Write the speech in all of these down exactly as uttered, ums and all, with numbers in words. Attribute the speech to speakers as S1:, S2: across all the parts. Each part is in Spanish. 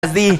S1: Sí.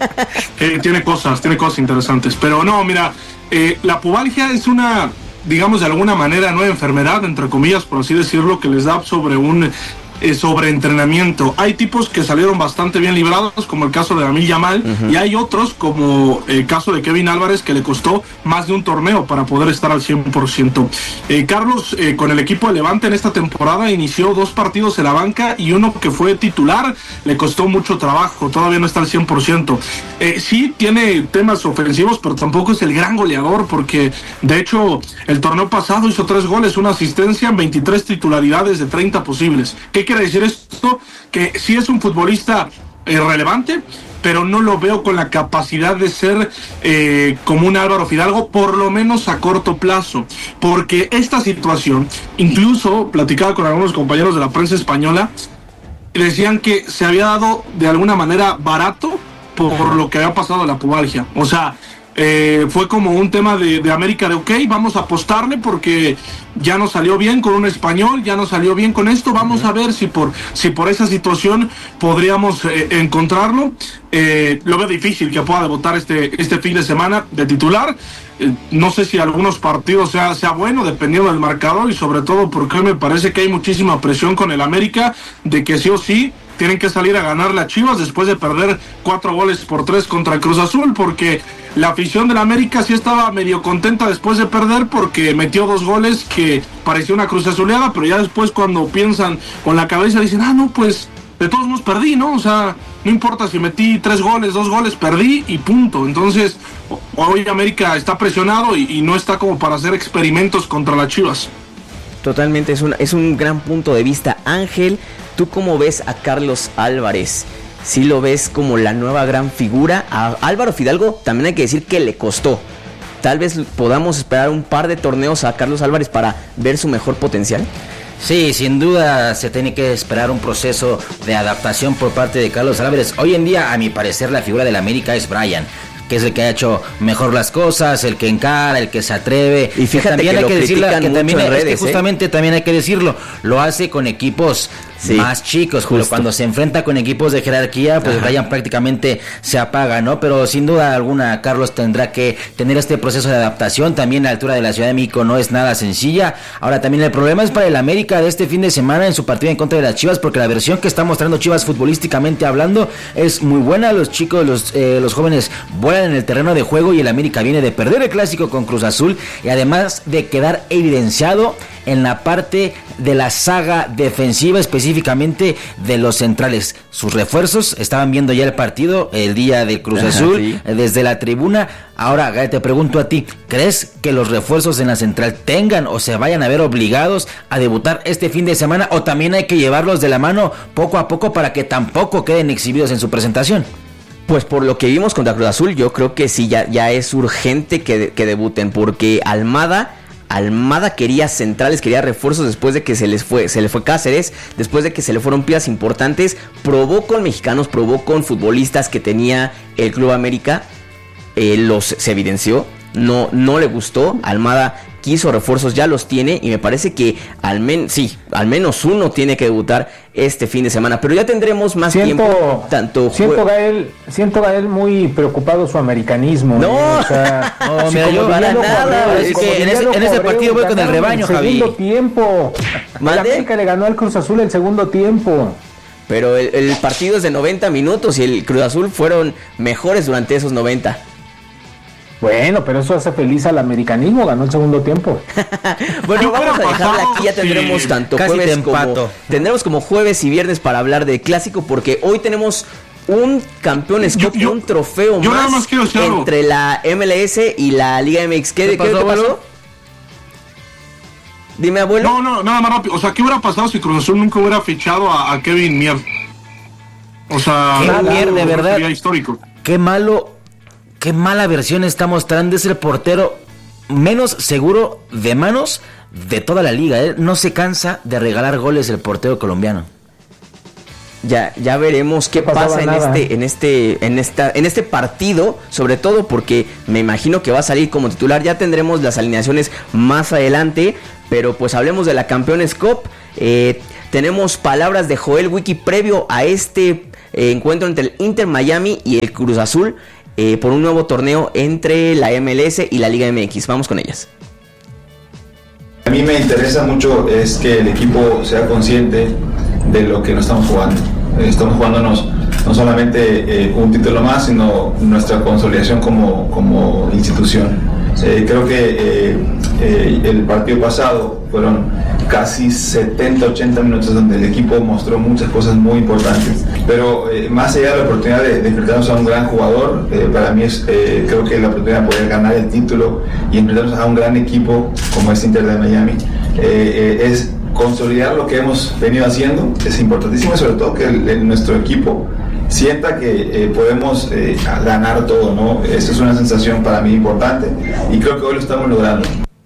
S2: eh, tiene cosas, tiene cosas interesantes. Pero no, mira, eh, la pubalgia es una, digamos de alguna manera, nueva enfermedad, entre comillas, por así decirlo, que les da sobre un eh, sobreentrenamiento. Hay tipos que salieron bastante bien librados, como el caso de Lamine Yamal, uh-huh. y hay otros, como el caso de Kevin Álvarez, que le costó más de un torneo para poder estar al cien por ciento. Eh, Carlos, eh, con el equipo de Levante en esta temporada, inició dos partidos en la banca y uno que fue titular, le costó mucho trabajo, todavía no está al cien por ciento. Eh, sí tiene temas ofensivos, pero tampoco es el gran goleador, porque de hecho el torneo pasado hizo tres goles, una asistencia en veintitrés titularidades de treinta posibles. ¿Qué quiere decir esto? Que sí es un futbolista eh, relevante, pero no lo veo con la capacidad de ser eh, como un Álvaro Fidalgo, por lo menos a corto plazo, porque esta situación, incluso platicaba con algunos compañeros de la prensa española, decían que se había dado de alguna manera barato por lo que había pasado a la pubalgia. O sea, eh, fue como un tema de, de América de ok, vamos a apostarle porque ya nos salió bien con un español, ya nos salió bien con esto, vamos a ver si por si por esa situación podríamos eh, encontrarlo. Eh, lo veo difícil que pueda debutar este, este fin de semana de titular. Eh, no sé si algunos partidos sea, sea bueno, dependiendo del marcador, y sobre todo porque me parece que hay muchísima presión con el América de que sí o sí tienen que salir a ganarle a Chivas después de perder cuatro goles por tres contra Cruz Azul, porque la afición del América sí estaba medio contenta después de perder porque metió dos goles que parecía una Cruz Azuleada, pero ya después cuando piensan con la cabeza dicen, ah no, pues de todos modos perdí, ¿no? O sea, no importa si metí tres goles, dos goles, perdí y punto. Entonces, hoy América está presionado y, y no está como para hacer experimentos contra las Chivas.
S1: Totalmente, es un, es un gran punto de vista. Ángel, ¿tú cómo ves a Carlos Álvarez? ¿Sí lo ves como la nueva gran figura? A Álvaro Fidalgo también hay que decir que le costó. Tal vez podamos esperar un par de torneos a Carlos Álvarez para ver su mejor potencial.
S3: Sí, sin duda se tiene que esperar un proceso de adaptación por parte de Carlos Álvarez. Hoy en día, a mi parecer, la figura del América es Brian, que es el que ha hecho mejor las cosas, el que encara, el que se atreve.
S1: Y fíjate que, también que hay que decirlo, que también
S3: es
S1: redes,
S3: que justamente
S1: ¿eh?
S3: también hay que decirlo, lo hace con equipos sí, más chicos, pero cuando se enfrenta con equipos de jerarquía, pues Ajá. Brian prácticamente se apaga, ¿no? Pero sin duda alguna, Carlos tendrá que tener este proceso de adaptación. También la altura de la Ciudad de México no es nada sencilla. Ahora también el problema es para el América de este fin de semana en su partido en contra de las Chivas, porque la versión que está mostrando Chivas futbolísticamente hablando es muy buena. Los chicos, los, eh, los jóvenes vuelan en el terreno de juego y el América viene de perder el clásico con Cruz Azul y además de quedar evidenciado en la parte de la saga defensiva, específicamente de los centrales. Sus refuerzos estaban viendo ya el partido el día del Cruz Azul, sí, desde la tribuna. Ahora te pregunto a ti, ¿crees que los refuerzos en la central tengan o se vayan a ver obligados a debutar este fin de semana, o también hay que llevarlos de la mano poco a poco para que tampoco queden exhibidos en su presentación?
S1: Pues por lo que vimos contra Cruz Azul, yo creo que sí, ya, ya es urgente que, que debuten, porque Almada Almada quería centrales, quería refuerzos después de que se les fue, se le fue Cáceres, después de que se le fueron piezas importantes, probó con mexicanos, probó con futbolistas que tenía el Club América, eh, los se evidenció, no, no le gustó. Almada quiso refuerzos, ya los tiene, y me parece que al menos sí, al menos uno tiene que debutar este fin de semana, pero ya tendremos más
S4: siento,
S1: tiempo. Tanto
S4: siento jue- Gael, siento Gael muy preocupado su americanismo.
S1: No,
S4: ¿eh? O sea,
S1: no, mira, yo para nada.
S4: Correo,
S3: es que en ese, en ese partido voy con el rebaño,
S4: el
S3: Javi.
S4: Segundo tiempo. El América le ganó al Cruz Azul el segundo tiempo.
S1: Pero el, el partido es de noventa minutos y el Cruz Azul fueron mejores durante esos noventa.
S4: Bueno, pero eso hace feliz al americanismo, ganó el segundo tiempo.
S1: Bueno, vamos a dejarla aquí, ya tendremos
S3: sí,
S1: tanto
S3: casi
S1: jueves
S3: como
S1: tendremos como jueves y viernes para hablar del clásico, porque hoy tenemos un Campeones Cup, un trofeo
S2: yo
S1: más,
S2: más
S1: entre la M L S y la Liga M X. ¿Qué, ¿Qué, pasó, ¿qué te pasó? Abuelo? Dime, abuelo.
S2: No, no, nada más rápido. O sea, ¿qué hubiera pasado si Cruz Azul nunca hubiera fichado a, a Kevin Mier? O sea,
S3: Kevin Mier, de verdad,
S2: histórico.
S3: Qué malo, qué mala versión está mostrando. Es el portero menos seguro de manos de toda la liga, ¿eh? No se cansa de regalar goles el portero colombiano.
S1: Ya, ya veremos qué
S4: no
S1: pasa en
S4: nada.
S1: este, en este, en esta, en este partido, sobre todo porque me imagino que va a salir como titular. Ya tendremos las alineaciones más adelante, pero pues hablemos de la Campeones Cup. Eh, tenemos palabras de Joel Wiki previo a este eh, encuentro entre el Inter Miami y el Cruz Azul eh, por un nuevo torneo entre la M L S y la Liga M X. Vamos con ellas.
S5: A mí me interesa mucho es que el equipo sea consciente de lo que nos estamos jugando. Estamos jugándonos no solamente eh, un título más, sino nuestra consolidación como, como institución. Eh, creo que eh, eh, el partido pasado fueron casi setenta, ochenta minutos donde el equipo mostró muchas cosas muy importantes, pero eh, más allá de la oportunidad de, de enfrentarnos a un gran jugador, eh, para mí es eh, creo que la oportunidad de poder ganar el título y enfrentarnos a un gran equipo como es Inter de Miami eh, eh, es consolidar lo que hemos venido haciendo. Es importantísimo, sobre todo que el, el, nuestro equipo sienta que eh, podemos eh, ganar todo, ¿no? Eso es una sensación para mí importante y creo que hoy lo estamos logrando.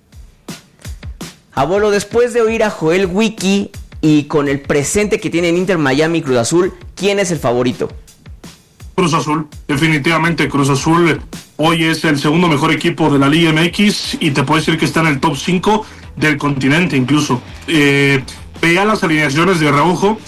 S1: Abuelo, después de oír a Joel Wiki y con el presente que tienen Inter Miami y Cruz Azul, ¿quién es el favorito?
S2: Cruz Azul, definitivamente Cruz Azul hoy es el segundo mejor equipo de la Liga M X y te puedo decir que está en el top cinco del continente incluso. Eh, veía las alineaciones de reojo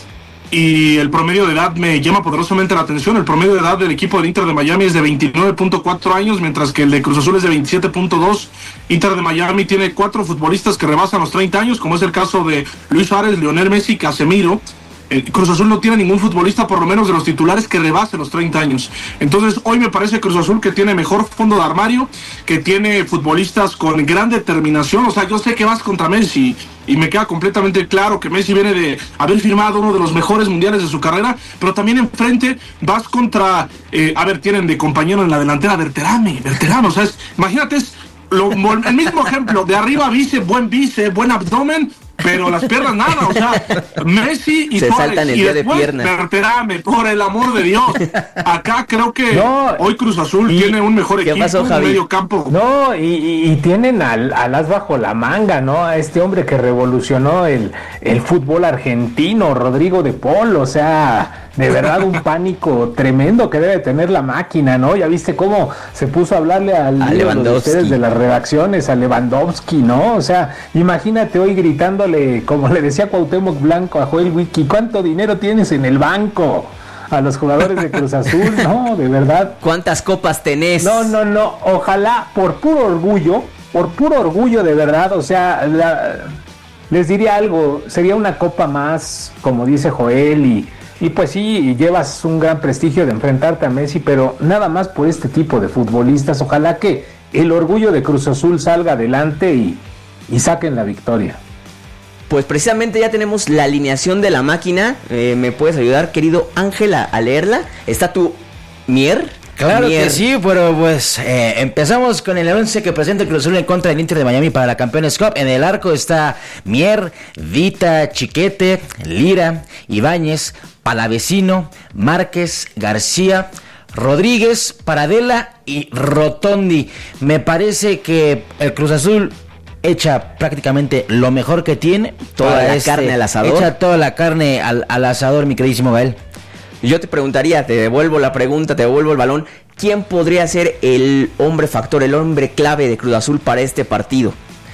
S2: y el promedio de edad me llama poderosamente la atención. El promedio de edad del equipo del Inter de Miami es de veintinueve punto cuatro años, mientras que el de Cruz Azul es de veintisiete punto dos. Inter de Miami tiene cuatro futbolistas que rebasan los treinta años, como es el caso de Luis Suárez, Lionel Messi, Casemiro. Eh, Cruz Azul no tiene ningún futbolista, por lo menos de los titulares, que rebase los treinta años. Entonces hoy me parece Cruz Azul que tiene mejor fondo de armario, que tiene futbolistas con gran determinación. O sea, yo sé que vas contra Messi y me queda completamente claro que Messi viene de haber firmado uno de los mejores mundiales de su carrera, pero también enfrente vas contra, eh, a ver, tienen de compañero en la delantera Berterame, Berterame, o sea, es, imagínate, es lo, el mismo ejemplo, de arriba vice, buen vice, buen abdomen, pero las piernas nada, o sea, Messi y
S1: se
S2: Suárez,
S1: saltan el
S2: y
S1: día
S2: después
S1: de pierna.
S2: Berterame, por el amor de Dios. Acá creo que
S4: no,
S2: hoy Cruz Azul
S4: y,
S2: tiene un mejor equipo,
S1: pasó,
S2: un
S1: Javi?
S2: medio campo.
S4: No, y, y, y tienen al, al as bajo la manga, ¿no? A este hombre que revolucionó el, el fútbol argentino, Rodrigo de Paul, o sea, de verdad un pánico tremendo que debe tener la máquina, ¿no? Ya viste cómo se puso a hablarle al
S1: a
S4: líder de ustedes de las redacciones, a Lewandowski, ¿no? O sea, imagínate hoy gritándole, como le decía Cuauhtémoc Blanco a Joel Wiki, ¿cuánto dinero tienes en el banco? A los jugadores de Cruz Azul, no, de verdad.
S1: ¿Cuántas copas tenés?
S4: No, no, no, ojalá por puro orgullo, por puro orgullo de verdad, o sea, la, les diría algo, sería una copa más, como dice Joel, y, y pues sí, llevas un gran prestigio de enfrentarte a Messi, pero nada más por este tipo de futbolistas, ojalá que el orgullo de Cruz Azul salga adelante y, y saquen la victoria.
S1: Pues precisamente ya tenemos la alineación de la máquina. Eh, ¿Me puedes ayudar, querido Ángel, a, a leerla? ¿Está tu Mier?
S3: Claro
S1: Mier.
S3: que sí, pero pues eh, empezamos con el once que presenta el Cruz Azul en contra del Inter de Miami para la Campeones Cup. En el arco está Mier, Vita, Chiquete, Lira, Ibáñez, Palavecino, Márquez, García, Rodríguez, Paradela y Rotondi. Me parece que el Cruz Azul echa prácticamente lo mejor que tiene,
S1: toda la
S3: este,
S1: carne al asador.
S3: Echa toda la carne al, al asador, mi queridísimo Gael.
S1: Yo te preguntaría, te devuelvo la pregunta, te devuelvo el balón. ¿Quién podría ser el hombre factor, el hombre clave de Cruz Azul para este partido?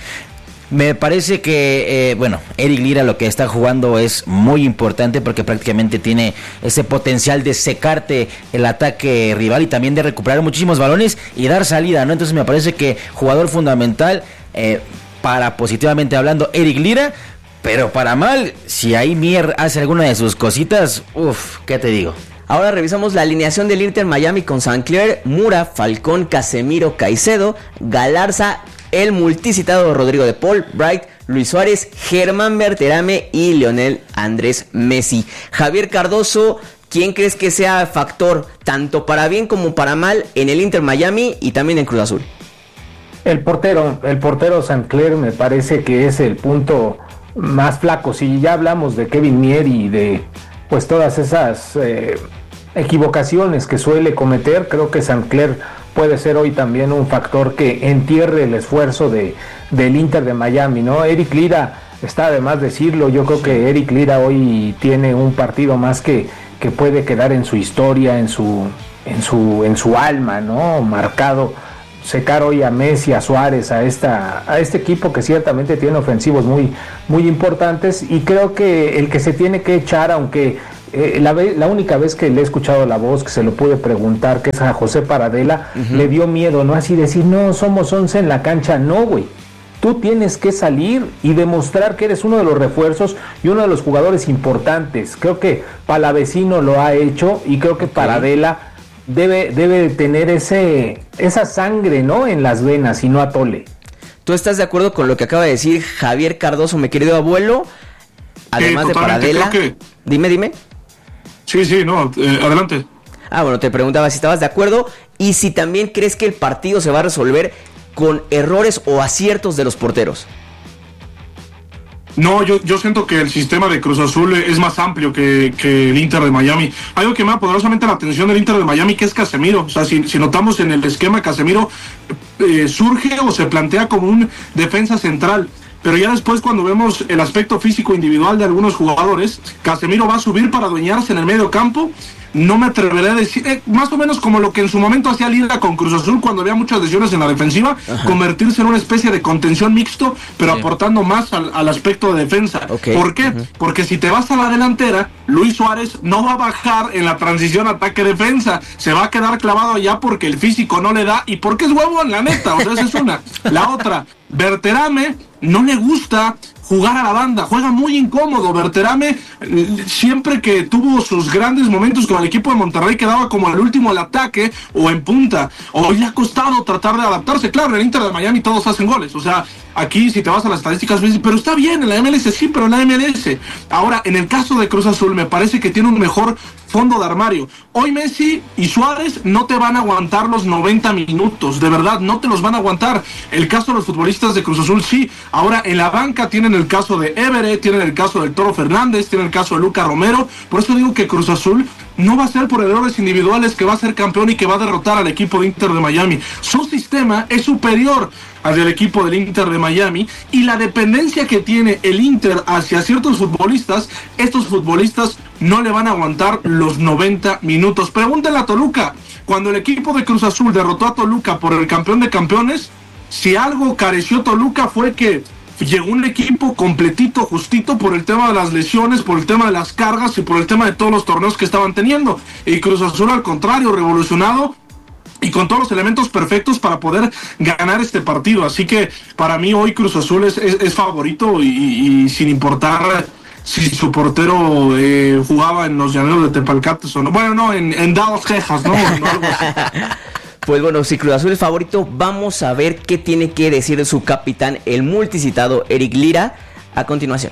S3: Me parece que, eh, bueno, Eric Lira lo que está jugando es muy importante porque prácticamente tiene ese potencial de secarte el ataque rival y también de recuperar muchísimos balones y dar salida, ¿no? Entonces me parece que jugador fundamental eh, para positivamente hablando Eric Lira, pero para mal, si ahí Mier hace alguna de sus cositas, uff, ¿qué te digo?
S1: Ahora revisamos la alineación del Inter Miami con Sancler, Mura, Falcón, Casemiro, Caicedo, Galarza, el multicitado Rodrigo de Paul, Bright, Luis Suárez, Germán Berterame y Lionel Andrés Messi. Javier Cardoso, ¿quién crees que sea factor tanto para bien como para mal en el Inter Miami y también en Cruz Azul?
S4: El portero, el portero Sancler me parece que es el punto más flaco. Si ya hablamos de Kevin Mier y de pues todas esas eh, equivocaciones que suele cometer, creo que Sancler puede ser hoy también un factor que entierre el esfuerzo de, del Inter de Miami, ¿no? Eric Lira, está de más decirlo, yo creo que Eric Lira hoy tiene un partido más que, que puede quedar en su historia, en su, en su, en su alma, ¿no? Marcado, secar hoy a Messi, a Suárez, a esta, a este equipo que ciertamente tiene ofensivos muy, muy importantes, y creo que el que se tiene que echar, aunque eh, la, ve, la única vez que le he escuchado la voz, que se lo pude preguntar, que es a José Paradela, uh-huh. le dio miedo, ¿no? Así decir, no, somos once en la cancha, no, güey. Tú tienes que salir y demostrar que eres uno de los refuerzos y uno de los jugadores importantes. Creo que Palavecino lo ha hecho y creo que okay. Paradela debe, debe tener ese, esa sangre, ¿no? En las venas y no atole.
S1: ¿Tú estás de acuerdo con lo que acaba de decir Javier Cardoso, mi querido abuelo? Además
S2: sí,
S1: de Paradela. Que... Dime, dime.
S2: Sí, sí, no, eh, adelante.
S1: Ah, bueno, te preguntaba si estabas de acuerdo y si también crees que el partido se va a resolver con errores o aciertos de los porteros.
S2: No, yo, yo siento que el sistema de Cruz Azul es más amplio que, que el Inter de Miami. Algo que me da poderosamente la atención del Inter de Miami, que es Casemiro. O sea, si, si notamos en el esquema, Casemiro eh, surge o se plantea como un defensa central. Pero ya después, cuando vemos el aspecto físico individual de algunos jugadores, Casemiro va a subir para adueñarse en el medio campo. No me atreveré a decir, eh, más o menos como lo que en su momento hacía Lira con Cruz Azul cuando había muchas lesiones en la defensiva, ajá. convertirse en una especie de contención mixto, pero sí. aportando más al, al aspecto de defensa. Okay. ¿Por qué? Uh-huh. Porque si te vas a la delantera, Luis Suárez no va a bajar en la transición ataque-defensa, se va a quedar clavado allá porque el físico no le da y porque es huevón, la neta, o sea, esa es una. La otra, Berterame no le gusta jugar a la banda, juega muy incómodo. Berterame, siempre que tuvo sus grandes momentos con el equipo de Monterrey, quedaba como el último al ataque o en punta. Hoy le ha costado tratar de adaptarse. Claro, en el Inter de Miami todos hacen goles, o sea, aquí si te vas a las estadísticas, pero está bien en la M L S, sí, pero en la M L S. Ahora, en el caso de Cruz Azul, me parece que tiene un mejor fondo de armario. Hoy Messi y Suárez no te van a aguantar los noventa minutos, de verdad, no te los van a aguantar. El caso de los futbolistas de Cruz Azul, sí. Ahora, en la banca tienen el caso de Everett, tienen el caso del Toro Fernández, tienen el caso de Luca Romero. Por eso digo que Cruz Azul no va a ser por errores individuales que va a ser campeón y que va a derrotar al equipo de Inter de Miami. Su sistema es superior al del equipo del Inter de Miami y la dependencia que tiene el Inter hacia ciertos futbolistas, estos futbolistas no le van a aguantar los noventa minutos. Pregúntale a Toluca, cuando el equipo de Cruz Azul derrotó a Toluca por el campeón de campeones, si algo careció Toluca fue que llegó un equipo completito, justito por el tema de las lesiones, por el tema de las cargas y por el tema de todos los torneos que estaban teniendo. Y Cruz Azul, al contrario, revolucionado y con todos los elementos perfectos para poder ganar este partido. Así que para mí hoy Cruz Azul es, es, es favorito y, y, y sin importar si su portero eh, jugaba en los Llaneros de Tepalcates o no. Bueno, no, en, en Dados Quejas, ¿no? no algo así.
S1: Pues bueno, si Cruz Azul es favorito, vamos a ver qué tiene que decir su capitán, el multicitado Eric Lira, a continuación.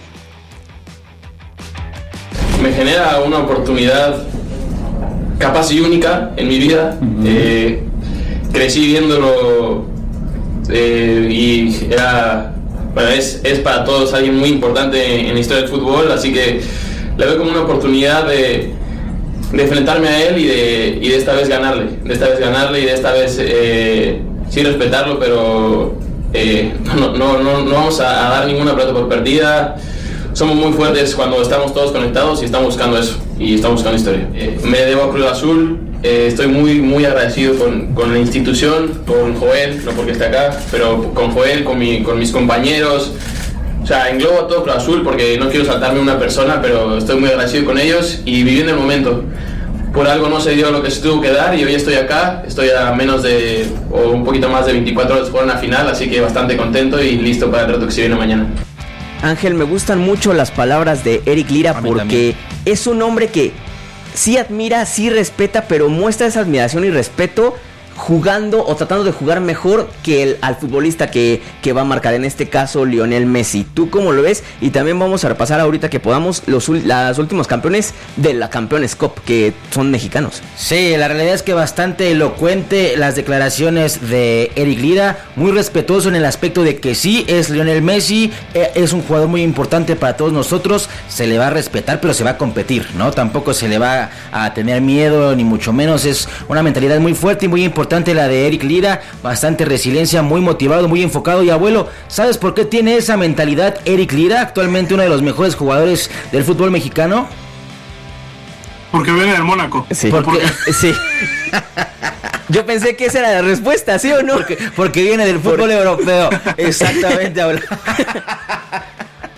S6: Me genera una oportunidad capaz y única en mi vida. Uh-huh. Eh, crecí viéndolo eh, y era, bueno, es, es para todos alguien muy importante en la historia del fútbol, así que le veo como una oportunidad de... de enfrentarme a él y de, y de esta vez ganarle, de esta vez ganarle y de esta vez eh, sí respetarlo, pero eh, no, no, no, no vamos a, a dar ninguna pelota por perdida. Somos muy fuertes cuando estamos todos conectados y estamos buscando eso, y estamos buscando historia. Eh, me debo a Cruz Azul, eh, estoy muy, muy agradecido con, con la institución, con Joel, no porque esté acá, pero con Joel, con, mi, con mis compañeros. O sea, englobo a todo Cruz Azul porque no quiero saltarme una persona, pero estoy muy agradecido con ellos y viviendo el momento. Por algo no se dio lo que se tuvo que dar y hoy estoy acá, estoy a menos de, o un poquito más de veinticuatro horas de jugar una final, así que bastante contento y listo para el reto que se viene mañana.
S1: Ángel, me gustan mucho las palabras de Eric Lira porque también. Es un hombre que sí admira, sí respeta, pero muestra esa admiración y respeto jugando o tratando de jugar mejor que el, al futbolista que, que va a marcar, en este caso Lionel Messi. ¿Tú cómo lo ves? Y también vamos a repasar ahorita que podamos los las últimos campeones de la Campeones Cup, que son mexicanos.
S3: Sí, la realidad es que bastante elocuente las declaraciones de Eric Lira, muy respetuoso en el aspecto de que sí, es Lionel Messi, es un jugador muy importante para todos nosotros, se le va a respetar, pero se va a competir, ¿no? Tampoco se le va a tener miedo, ni mucho menos, es una mentalidad muy fuerte y muy importante la de Eric Lira, bastante resiliencia, muy motivado, muy enfocado. Y abuelo, ¿sabes por qué tiene esa mentalidad Eric Lira, actualmente uno de los mejores jugadores del fútbol mexicano?
S2: Porque viene del Mónaco.
S1: Sí, porque, sí. Yo pensé que esa era la respuesta, ¿sí o no?
S3: Porque, porque viene del fútbol por... europeo. Exactamente, abuelo.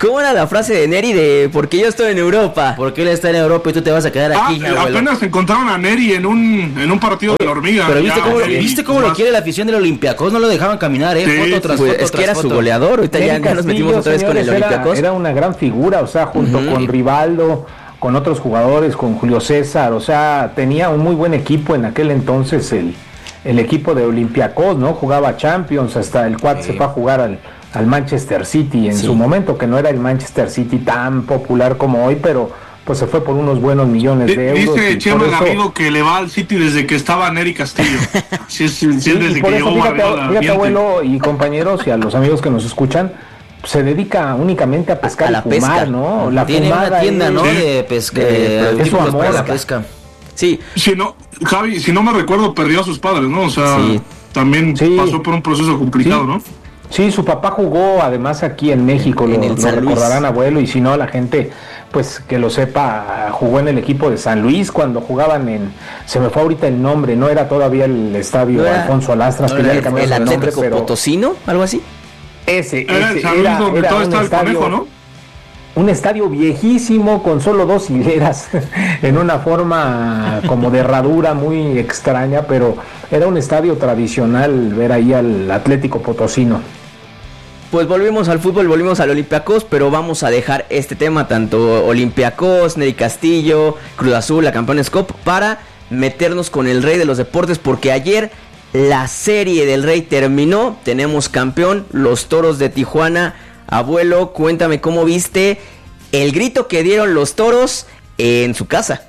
S1: ¿Cómo era la frase de Neri de porque yo estoy en Europa?
S3: Porque él está en Europa y tú te vas a quedar aquí,
S2: ah,
S3: abuelo.
S2: Apenas encontraron a Neri en un en un partido de la hormiga.
S3: Pero viste
S2: ya,
S3: cómo,
S2: sí,
S3: ¿viste cómo lo quiere la afición del Olympiacos, no lo dejaban caminar, eh,
S2: sí,
S3: foto tras
S1: pues,
S3: foto
S1: es que
S3: tras
S1: era
S3: foto.
S1: su goleador, ahorita ya, ya nos metimos otra vez con el Olympiacos.
S4: Era, era una gran figura, o sea, junto uh-huh. con Rivaldo, con otros jugadores, con Julio César, o sea, tenía un muy buen equipo en aquel entonces el, el equipo de Olympiacos, ¿no? Jugaba Champions, hasta el cuad sí. se fue a jugar al, al Manchester City en sí. su momento, que no era el Manchester City tan popular como hoy, pero pues se fue por unos buenos millones de euros.
S2: Dice Chema Garrido que le va al City desde que estaba Neri Castillo. sí, sí, sí, desde
S4: y por
S2: que
S4: eso,
S2: llegó
S4: fíjate, fíjate abuelo y compañeros y a los amigos que nos escuchan, se dedica únicamente a pescar
S1: a la
S4: y fumar,
S1: pesca.
S4: ¿no? La
S3: Tiene una tienda,
S4: es,
S3: ¿no?
S2: Sí.
S3: De pesca.
S4: Eh,
S3: De
S4: es su amor
S3: para
S4: la
S3: pesca.
S1: Sí.
S2: Si no, Javi, si no me recuerdo, perdió a sus padres, ¿no? O sea,
S1: sí.
S2: también
S4: sí.
S2: pasó por un proceso complicado,
S4: sí.
S2: ¿no?
S4: Sí, su papá jugó además aquí en México,
S1: en
S4: lo,
S1: el
S4: lo
S1: San
S4: recordarán,
S1: Luis.
S4: abuelo, y si no, la gente, pues que lo sepa, jugó en el equipo de San Luis cuando jugaban en, se me fue ahorita el nombre, no era todavía el estadio
S1: ¿No era,
S4: Alfonso Lastras,
S1: no
S4: que
S1: era
S4: ya
S1: el,
S4: cambiaron
S1: el
S4: de nombre,
S1: Atlético
S4: pero
S1: Potosino, algo así?
S4: Ese,
S2: Era
S4: ese
S2: el San Luis
S4: era,
S2: donde
S4: era
S2: todo
S4: un
S2: está el
S4: estadio,
S2: conejo, ¿no?
S4: un estadio viejísimo con solo dos hileras en una forma como de herradura muy extraña, pero era un estadio tradicional ver ahí al Atlético Potosino.
S1: Pues volvimos al fútbol, volvimos al Olympiacos, pero vamos a dejar este tema, tanto Olympiacos, Neri Castillo, Cruz Azul, la Campeones Cup, para meternos con el rey de los deportes, porque ayer la serie del rey terminó, tenemos campeón, los Toros de Tijuana. Abuelo, cuéntame cómo viste el grito que dieron los Toros en su casa.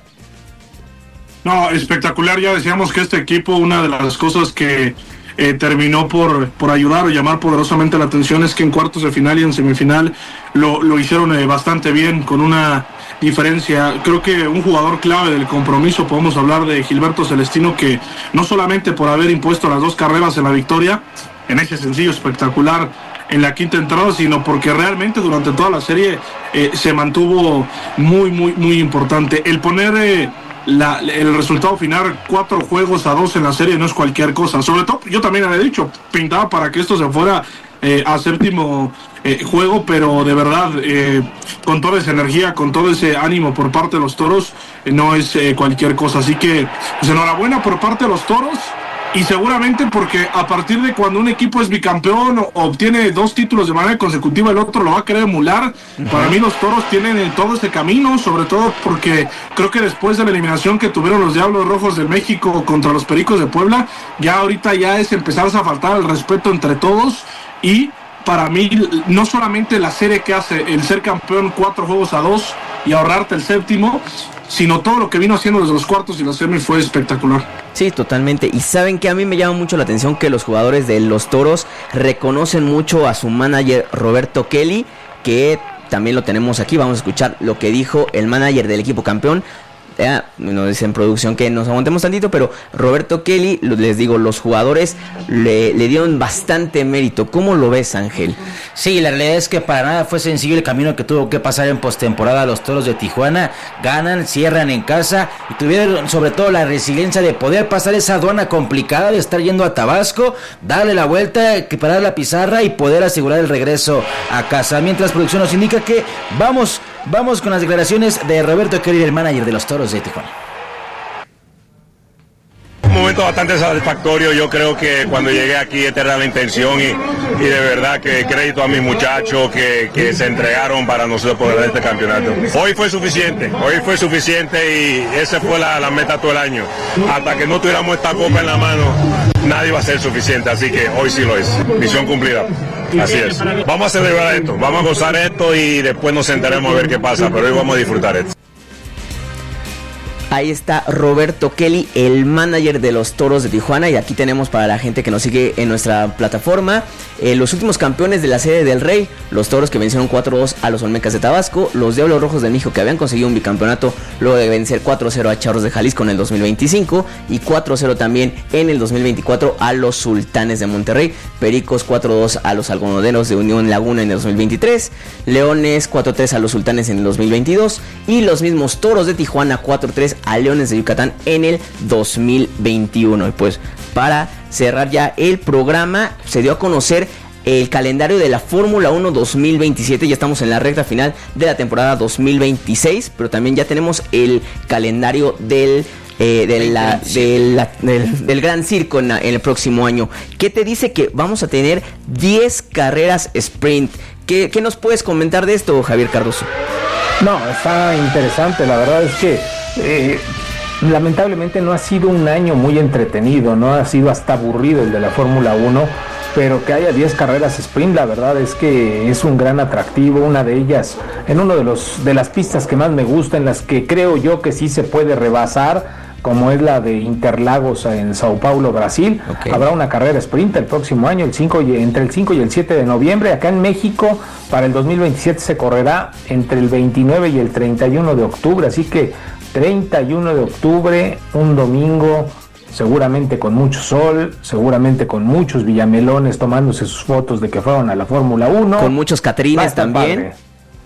S2: No, espectacular, ya decíamos que este equipo, una de las cosas que eh, terminó por, por ayudar o llamar poderosamente la atención es que en cuartos de final y en semifinal lo, lo hicieron eh, bastante bien, con una diferencia. Creo que un jugador clave del compromiso, podemos hablar de Gilberto Celestino, que no solamente por haber impuesto las dos carreras en la victoria, en ese sencillo espectacular en la quinta entrada, sino porque realmente durante toda la serie eh, se mantuvo muy, muy, muy importante. El poner eh, la, el resultado final, cuatro juegos a dos en la serie, no es cualquier cosa. Sobre todo, yo también había dicho, pintaba para que esto se fuera eh, a séptimo eh, juego, pero de verdad, eh, con toda esa energía, con todo ese ánimo por parte de los Toros, eh, no es eh, cualquier cosa. Así que, pues, enhorabuena por parte de los Toros. Y seguramente porque a partir de cuando un equipo es bicampeón o obtiene dos títulos de manera consecutiva, el otro lo va a querer emular. Uh-huh. Para mí los Toros tienen todo ese camino, sobre todo porque creo que después de la eliminación que tuvieron los Diablos Rojos de México contra los Pericos de Puebla, ya ahorita ya es empezarse a faltar el respeto entre todos. Y para mí no solamente la serie que hace el ser campeón cuatro juegos a dos y ahorrarte el séptimo, sino todo lo que vino haciendo desde los cuartos y la semi fue espectacular.
S1: Sí, totalmente. Y saben que a mí me llama mucho la atención que los jugadores de los Toros reconocen mucho a su manager Roberto Kelly, que también lo tenemos aquí. Vamos a escuchar lo que dijo el manager del equipo campeón. Ya, nos dicen en producción que nos aguantemos tantito, pero Roberto Kelly, les digo, los jugadores le, le dieron bastante mérito. ¿Cómo lo ves, Ángel?
S3: Sí, la realidad es que para nada fue sencillo el camino que tuvo que pasar en postemporada los Toros de Tijuana. Ganan, cierran en casa y tuvieron sobre todo la resiliencia de poder pasar esa aduana complicada de estar yendo a Tabasco, darle la vuelta, equiparar la pizarra y poder asegurar el regreso a casa. Mientras producción nos indica que vamos, vamos con las declaraciones de Roberto Kelly, el manager de los Toros de Tijuana.
S7: Un momento bastante satisfactorio. Yo creo que cuando llegué aquí esta era la intención y, y de verdad que crédito a mis muchachos que, que se entregaron para nosotros poder dar este campeonato. Hoy fue suficiente, hoy fue suficiente y esa fue la, la meta todo el año. Hasta que no tuviéramos esta copa en la mano, nadie va a ser suficiente, así que hoy sí lo es. Misión cumplida. Así es. Vamos a celebrar esto, vamos a gozar esto y después nos sentaremos a ver qué pasa, pero hoy vamos a disfrutar esto.
S1: Ahí está Roberto Kelly, el manager de los Toros de Tijuana. Y aquí tenemos para la gente que nos sigue en nuestra plataforma eh, los últimos campeones de la Serie del Rey. Los Toros que vencieron cuatro dos a los Olmecas de Tabasco. Los Diablos Rojos de México que habían conseguido un bicampeonato luego de vencer cuatro cero a Charros de Jalisco en el dos mil veinticinco. Y cuatro cero también en el dos mil veinticuatro a los Sultanes de Monterrey. Pericos cuatro dos a los Algodoneros de Unión Laguna en el dos mil veintitrés. Leones cuatro tres a los Sultanes en el dos mil veintidós. Y los mismos Toros de Tijuana cuatro tres a Leones de Yucatán en el dos mil veintiuno. Y pues para cerrar ya el programa, se dio a conocer el calendario de la Fórmula uno dos mil veintisiete. Ya estamos en la recta final de la temporada dos mil veintiséis, pero también ya tenemos el calendario del Eh, de la, de la, del, del Gran Circo en, en el próximo año. ¿Qué te dice que vamos a tener diez carreras sprint? ¿Qué, qué nos puedes comentar de esto, Javier Cardoso?
S4: No, está interesante. La verdad es que eh, lamentablemente no ha sido un año muy entretenido, no ha sido hasta aburrido el de la Fórmula uno, pero que haya diez carreras sprint, la verdad es que es un gran atractivo. Una de ellas en uno de los de las pistas que más me gusta, en las que creo yo que sí se puede rebasar, como es la de Interlagos en Sao Paulo, Brasil. Okay. Habrá una carrera sprint el próximo año, el cinco y, entre el cinco y el siete de noviembre. Acá en México, para el dos mil veintisiete se correrá entre el veintinueve y el treinta y uno de octubre, así que treinta y uno de octubre, un domingo, seguramente con mucho sol, seguramente con muchos villamelones tomándose sus fotos de que fueron a la Fórmula uno.
S1: Con muchos catrines también.
S4: Padre.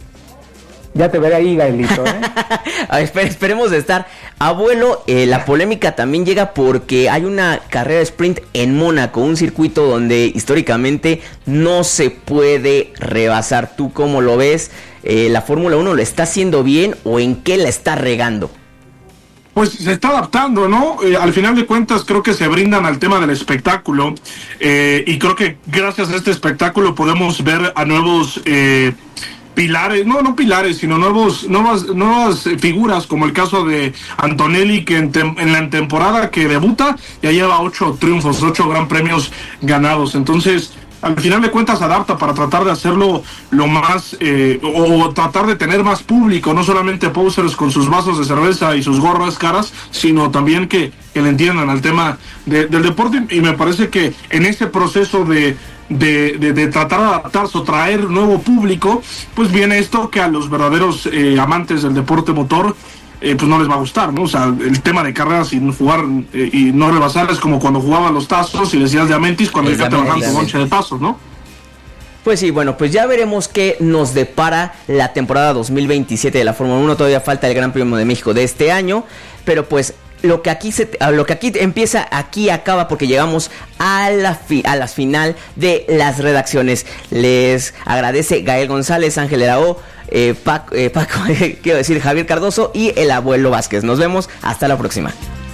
S4: Ya te veré ahí, Gaelito, ¿eh?
S1: A ver, esper- esperemos de estar. Abuelo, eh, la polémica también llega porque hay una carrera sprint en Mónaco, un circuito donde históricamente no se puede rebasar. ¿Tú cómo lo ves? Eh, ¿La Fórmula uno lo está haciendo bien o en qué la está regando?
S2: Pues se está adaptando, ¿no? Eh, al final de cuentas creo que se brindan al tema del espectáculo, eh, y creo que gracias a este espectáculo podemos ver a nuevos eh, pilares, no, no pilares, sino nuevos, nuevas, nuevas figuras, como el caso de Antonelli, que en, tem- en la temporada que debuta ya lleva ocho triunfos, ocho gran premios ganados. Entonces, al final de cuentas adapta para tratar de hacerlo lo más, eh, o, o tratar de tener más público, no solamente posers con sus vasos de cerveza y sus gorras caras, sino también que, que le entiendan al tema de, del deporte. Y me parece que en ese proceso de De, de, de tratar de adaptarse o traer nuevo público, pues viene esto que a los verdaderos eh, amantes del deporte motor eh, pues no les va a gustar, ¿no? O sea, el tema de carreras sin jugar eh, y no rebasar es como cuando jugaban los tazos y decías de Amentis cuando ya te bajan tu bonche de tazos, ¿no?
S1: Pues sí, bueno, pues ya veremos qué nos depara la temporada dos mil veintisiete de la Fórmula uno. Todavía falta el Gran Premio de México de este año, pero pues lo que aquí se lo que aquí empieza aquí acaba, porque llegamos a la fi, a la final de las redacciones. Les agradece Gael González, Ángel Erao, eh, Paco, eh, Paco quiero decir Javier Cardoso y el Abuelo Vázquez. Nos vemos hasta la próxima.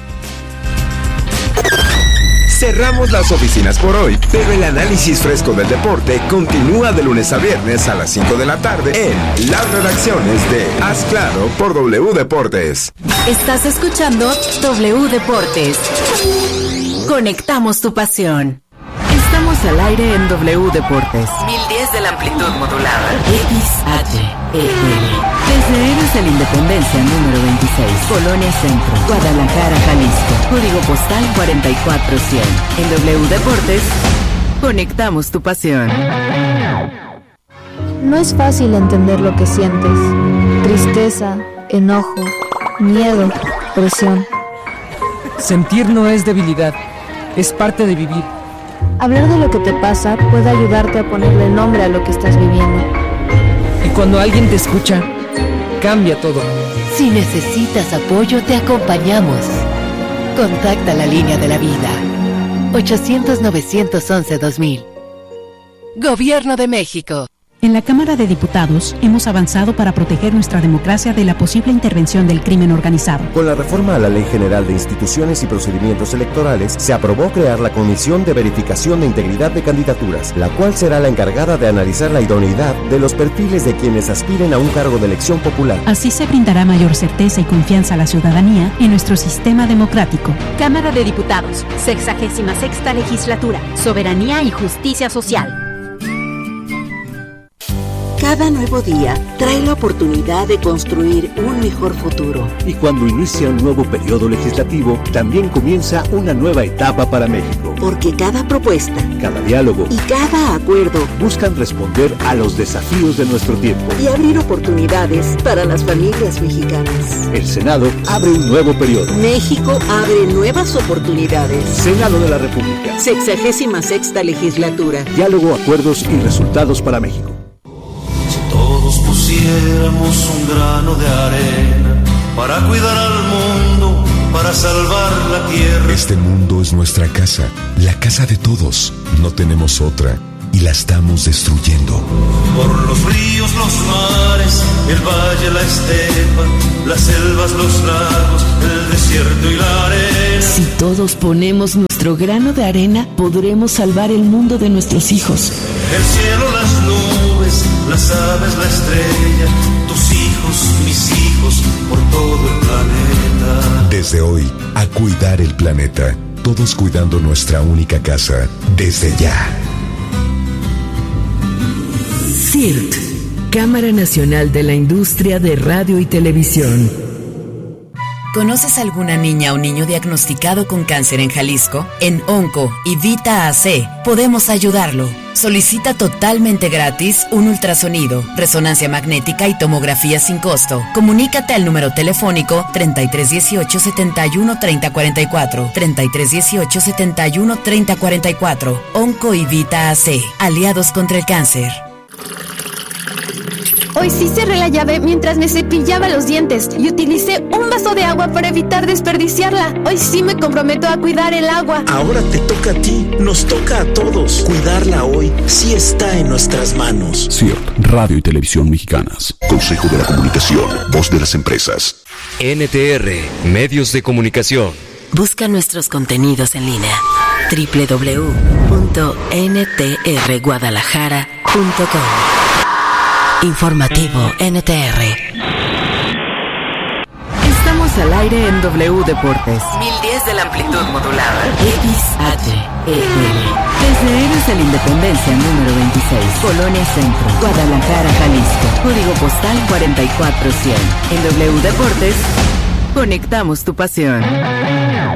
S8: Cerramos las oficinas por hoy, pero el análisis fresco del deporte continúa de lunes a viernes a las cinco de la tarde en las redacciones de Haz Claro por W Deportes.
S9: Estás escuchando W Deportes. Conectamos tu pasión. Estamos al aire en W Deportes. mil diez de la amplitud modulada. X H E L. Desde Héroes de la Independencia número veintiséis, Colonia Centro, Guadalajara, Jalisco. Código postal cuarenta y cuatro cien. En W Deportes, conectamos tu pasión.
S10: No es fácil entender lo que sientes. Tristeza, enojo, miedo, presión.
S11: Sentir no es debilidad, es parte de vivir.
S10: Hablar de lo que te pasa puede ayudarte a ponerle nombre a lo que estás viviendo.
S11: Y cuando alguien te escucha, cambia todo.
S9: Si necesitas apoyo, te acompañamos. Contacta la línea de la vida. ochocientos, novecientos once, dos mil. Gobierno de México.
S12: En la Cámara de Diputados hemos avanzado para proteger nuestra democracia de la posible intervención del crimen organizado.
S13: Con la reforma a la Ley General de Instituciones y Procedimientos Electorales, se aprobó crear la Comisión de Verificación de Integridad de Candidaturas, la cual será la encargada de analizar la idoneidad de los perfiles de quienes aspiren a un cargo de elección popular.
S12: Así se brindará mayor certeza y confianza a la ciudadanía en nuestro sistema democrático.
S14: Cámara de Diputados, sexagésima sexta legislatura, soberanía y justicia social.
S15: Cada nuevo día trae la oportunidad de construir un mejor futuro.
S16: Y cuando inicia un nuevo periodo legislativo, también comienza una nueva etapa para México.
S15: Porque cada propuesta,
S16: cada diálogo
S15: y cada acuerdo
S16: buscan responder a los desafíos de nuestro tiempo
S15: y abrir oportunidades para las familias mexicanas.
S16: El Senado abre un nuevo periodo.
S15: México abre nuevas oportunidades.
S16: Senado de la República.
S15: Sexagésima sexta legislatura.
S16: Diálogo, acuerdos y resultados para México.
S17: Todos pusiéramos un grano de arena para cuidar al mundo, para salvar la tierra.
S18: Este mundo es nuestra casa, la casa de todos. No tenemos otra. y la estamos destruyendo.
S17: Por los ríos, los mares, el valle, la estepa, las selvas, los lagos, el desierto y la arena.
S19: Si todos ponemos nuestro grano de arena, podremos salvar el mundo de nuestros hijos.
S17: El cielo, las nubes, las aves, la estrella, tus hijos, mis hijos, por todo el planeta.
S18: Desde hoy, a cuidar el planeta. Todos cuidando nuestra única casa, desde ya.
S19: C I R T, Cámara Nacional de la Industria de Radio y Televisión.
S9: ¿Conoces alguna niña o niño diagnosticado con cáncer en Jalisco? En Onco y Vita A C podemos ayudarlo. Solicita totalmente gratis un ultrasonido, resonancia magnética y tomografía sin costo. Comunícate al número telefónico treinta y tres dieciocho setenta y uno treinta cuarenta y cuatro, treinta y tres dieciocho setenta y uno treinta cuarenta y cuatro. Onco y Vita A C, aliados contra el cáncer.
S20: Hoy sí cerré la llave mientras me cepillaba los dientes y utilicé un vaso de agua para evitar desperdiciarla. Hoy sí me comprometo a cuidar el agua.
S21: Ahora te toca a ti, nos toca a todos. Cuidarla hoy sí está en nuestras manos.
S22: C I R T, Radio y Televisión Mexicanas.
S23: Consejo de la Comunicación, voz de las empresas.
S24: N T R, Medios de Comunicación.
S9: Busca nuestros contenidos en línea. doble u doble u doble u punto n t r guadalajara punto com. Informativo N T R.
S10: Estamos al aire en W Deportes.
S9: mil diez de la amplitud modulada.
S10: X H E L. Desde Héroes de la Independencia número veintiséis. Colonia Centro. Guadalajara, Jalisco. Código postal cuarenta y cuatro cien. En W Deportes, conectamos tu pasión.